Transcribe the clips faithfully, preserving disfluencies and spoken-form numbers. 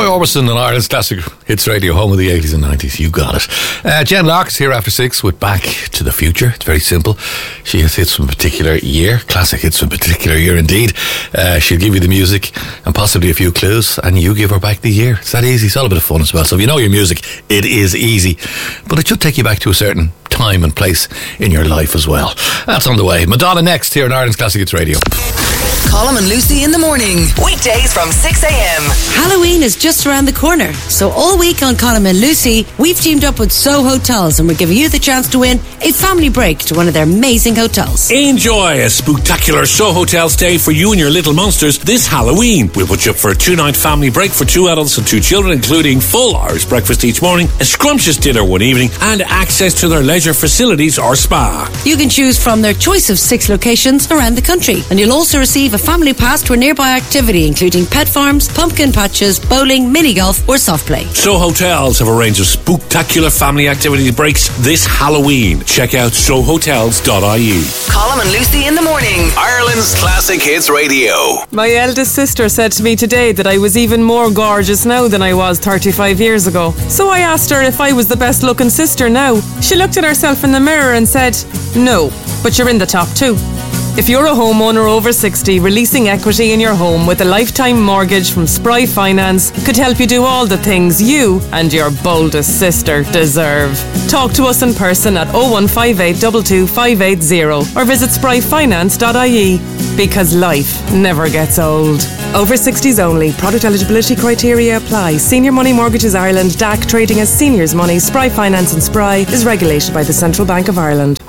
Orbison and Ireland's Classic Hits Radio, home of the eighties and nineties. You got it. Uh, Jen Lark is here after six with Back to the Future. It's very simple. She has hits from a particular year, classic hits from a particular year indeed. Uh, she'll give you the music and possibly a few clues, and you give her back the year. It's that easy. It's all a bit of fun as well. So if you know your music, it is easy. But it should take you back to a certain time and place in your life as well. That's on the way. Madonna next here on Ireland's Classic Hits Radio. Colm and Lucy in the morning, weekdays from six a.m. Halloween is just around the corner, so all week on Colm and Lucy, we've teamed up with Soho Hotels and we're giving you the chance to win a family break to one of their amazing hotels. Enjoy a spectacular Soho Hotel stay for you and your little monsters this Halloween. We'll put you up for a two-night family break for two adults and two children, including full Irish breakfast each morning, a scrumptious dinner one evening, and access to their leisure facilities or spa. You can choose from their choice of six locations around the country, and you'll also receive a family pass to a nearby activity, including pet farms, pumpkin patches, bowling, mini golf or soft play. Soho Hotels have a range of spectacular family activity breaks this Halloween. Check out soho hotels dot I E. Colm and Lucy in the morning, Ireland's Classic Hits Radio. My eldest sister said to me today that I was even more gorgeous now than I was thirty-five years ago. So I asked her if I was the best looking sister now. She looked at herself in the mirror and said, "No, but you're in the top two." If you're a homeowner over sixty, releasing equity in your home with a lifetime mortgage from Spry Finance could help you do all the things you and your boldest sister deserve. Talk to us in person at oh one five eight two two five eight zero or visit spry finance dot I E, because life never gets old. Over sixties only. Product eligibility criteria apply. Senior Money Mortgages Ireland, D A C, trading as Seniors Money, Spry Finance and Spry is regulated by the Central Bank of Ireland.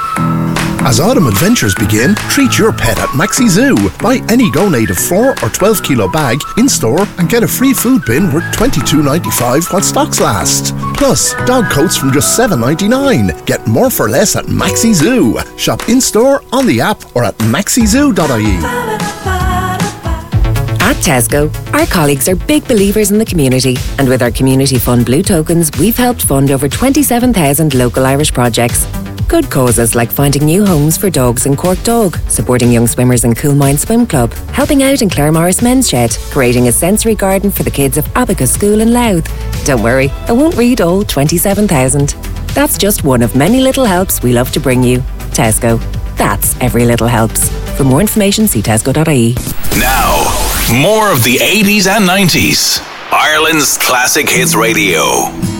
As autumn adventures begin, treat your pet at Maxi Zoo. Buy any Go Native four or twelve kilo bag in-store and get a free food bin worth twenty-two ninety-five while stocks last. Plus, dog coats from just seven ninety-nine. Get more for less at Maxi Zoo. Shop in-store, on the app or at maxi zoo dot I E. At Tesco, our colleagues are big believers in the community, and with our Community Fund Blue Tokens, we've helped fund over twenty-seven thousand local Irish projects. Good causes like finding new homes for dogs in Cork Dog, supporting young swimmers in Coolmine Swim Club, helping out in Clare Morris Men's Shed, creating a sensory garden for the kids of Abacus School in Louth. Don't worry, I won't read all twenty-seven thousand. That's just one of many little helps we love to bring you. Tesco. That's every little helps. For more information, see tesco dot I E. Now, more of the eighties and nineties. Ireland's Classic Hits Radio.